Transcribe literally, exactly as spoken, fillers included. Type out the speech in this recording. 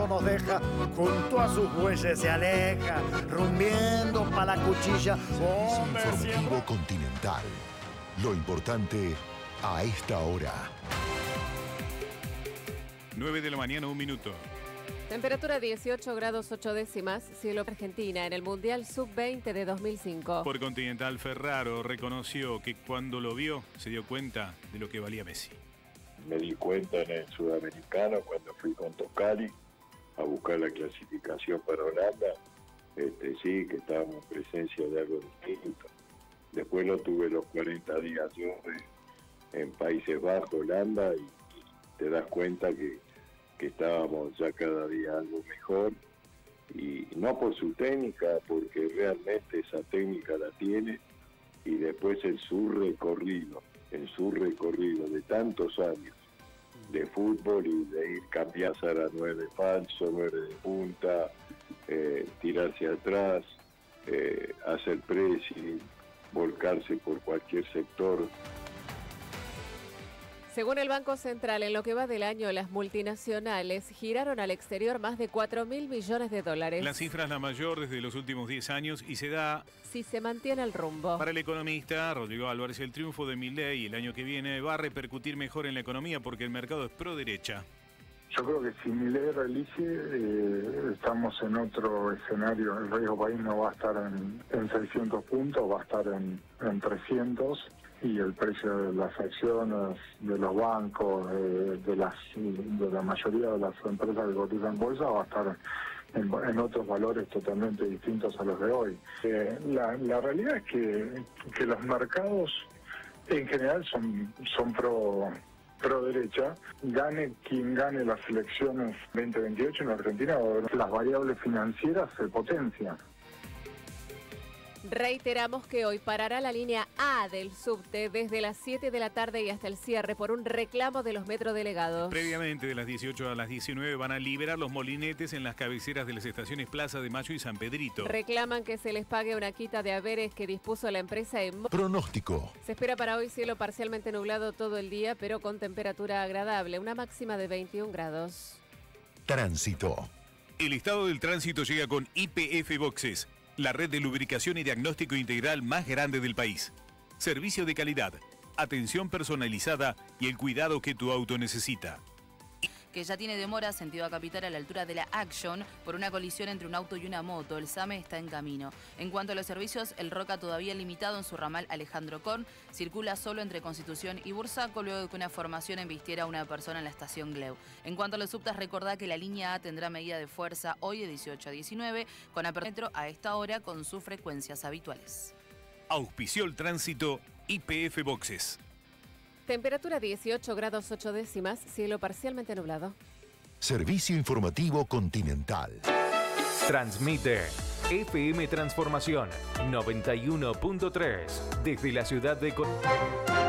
no nos deja, junto a sus bueyes se aleja, rumbiendo pa' la cuchilla. Servicio informativo Continental. Lo importante a esta hora. nueve de la mañana, un minuto. Temperatura dieciocho grados ocho décimas, cielo Argentina en el Mundial sub veinte de dos mil cinco. Por Continental, Ferraro reconoció que cuando lo vio se dio cuenta de lo que valía Messi. Me di cuenta en el Sudamericano cuando fui con Tocali a buscar la clasificación para Holanda, este, sí, que estábamos en presencia de algo distinto. Después lo tuve los cuarenta días yo en, en Países Bajos, Holanda, y, y te das cuenta que, que estábamos ya cada día algo mejor, y no por su técnica, porque realmente esa técnica la tiene, y después en su recorrido, en su recorrido de tantos años de fútbol y de ir cambiar a nueve falso, nueve de punta, eh, tirarse atrás, eh, hacer pressing, volcarse por cualquier sector. Según el Banco Central, en lo que va del año, las multinacionales giraron al exterior más de cuatro mil millones de dólares. La cifra es la mayor desde los últimos diez años y se da... si se mantiene el rumbo. Para el economista Rodrigo Álvarez, el triunfo de Milei el año que viene va a repercutir mejor en la economía porque el mercado es pro derecha. Yo creo que si Milei reelige, eh, estamos en otro escenario. El riesgo país no va a estar en, en seiscientos puntos, va a estar en, en trescientos. Y el precio de las acciones, de los bancos, de, de, las, de la mayoría de las empresas que cotizan en bolsa va a estar en, en otros valores totalmente distintos a los de hoy. Eh, la, la realidad es que, que los mercados en general son, son pro, pro derecha. Gane quien gane las elecciones veinte veintiocho en Argentina, las variables financieras se potencian. Reiteramos que hoy parará la línea A del subte desde las siete de la tarde y hasta el cierre por un reclamo de los metrodelegados. Previamente, de las dieciocho a las diecinueve, van a liberar los molinetes en las cabeceras de las estaciones Plaza de Mayo y San Pedrito. Reclaman que se les pague una quita de haberes que dispuso la empresa en... Pronóstico. Se espera para hoy cielo parcialmente nublado todo el día, pero con temperatura agradable, una máxima de veintiún grados. Tránsito. El estado del tránsito llega con I P F Boxes, la red de lubricación y diagnóstico integral más grande del país. Servicio de calidad, atención personalizada y el cuidado que tu auto necesita. Que ya tiene demora sentido a Capital a la altura de la Action por una colisión entre un auto y una moto. El SAME está en camino. En cuanto a los servicios, el Roca todavía limitado en su ramal Alejandro Korn. Circula solo entre Constitución y Bursaco luego de que una formación embistiera a una persona en la estación Gleu. En cuanto a los subtas, recordá que la línea A tendrá medida de fuerza hoy de dieciocho a diecinueve con apertura a esta hora con sus frecuencias habituales. Auspició el tránsito I P F Boxes. Temperatura dieciocho grados ocho décimas, cielo parcialmente nublado. Servicio informativo Continental. Transmite F M Transformación noventa y uno punto tres desde la ciudad de...